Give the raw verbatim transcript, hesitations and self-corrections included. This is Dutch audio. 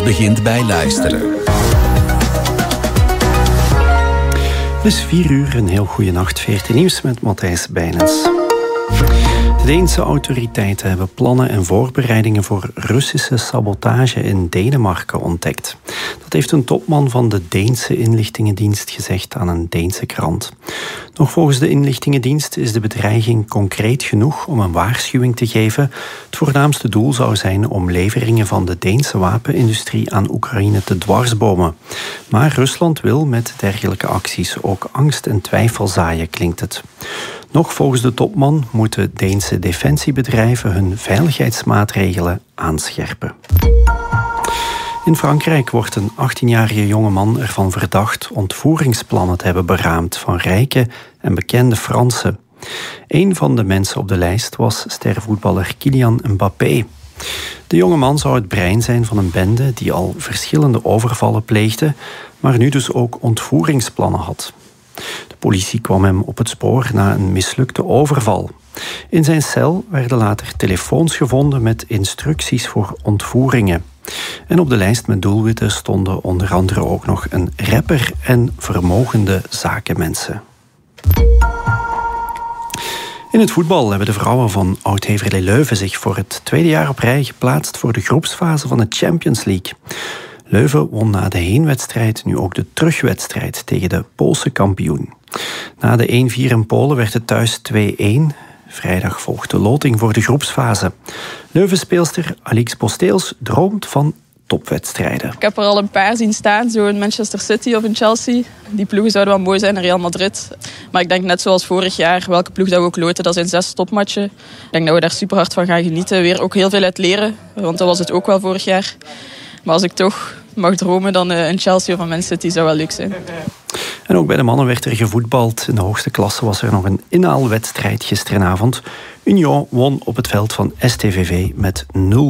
begint bij luisteren. Het is vier uur, een heel goede nacht. veertien nieuws met Matthijs Bijnens. De Deense autoriteiten hebben plannen en voorbereidingen voor Russische sabotage in Denemarken ontdekt. Dat heeft een topman van de Deense inlichtingendienst gezegd aan een Deense krant. Nog volgens de inlichtingendienst is de bedreiging concreet genoeg om een waarschuwing te geven. Het voornaamste doel zou zijn om leveringen van de Deense wapenindustrie aan Oekraïne te dwarsbomen. Maar Rusland wil met dergelijke acties ook angst en twijfel zaaien, klinkt het. Nog volgens de topman moeten Deense defensiebedrijven hun veiligheidsmaatregelen aanscherpen. In Frankrijk wordt een achttienjarige jongeman ervan verdacht ontvoeringsplannen te hebben beraamd van rijke en bekende Fransen. Een van de mensen op de lijst was stervoetballer Kylian Mbappé. De jongeman zou het brein zijn van een bende die al verschillende overvallen pleegde, maar nu dus ook ontvoeringsplannen had. De politie kwam hem op het spoor na een mislukte overval. In zijn cel werden later telefoons gevonden met instructies voor ontvoeringen. En op de lijst met doelwitten stonden onder andere ook nog een rapper en vermogende zakenmensen. In het voetbal hebben de vrouwen van Oud-Heverlee Leuven zich voor het tweede jaar op rij geplaatst voor de groepsfase van de Champions League. Leuven won na de heenwedstrijd nu ook de terugwedstrijd tegen de Poolse kampioen. Na de één vier in Polen werd het thuis twee-een. Vrijdag volgt de loting voor de groepsfase. Leuven-speelster Alix Posteels droomt van topwedstrijden. Ik heb er al een paar zien staan, zo in Manchester City of in Chelsea. Die ploegen zouden wel mooi zijn in Real Madrid. Maar ik denk net zoals vorig jaar, welke ploeg dat we ook loten, dat zijn zes topmatchen. Ik denk dat we daar super hard van gaan genieten. Weer ook heel veel uit leren, want dat was het ook wel vorig jaar. Maar als ik toch mag dromen, dan een Chelsea of een Man City zou wel leuk zijn. En ook bij de mannen werd er gevoetbald. In de hoogste klasse was er nog een inhaalwedstrijd gisteravond. Union won op het veld van S T V V met nul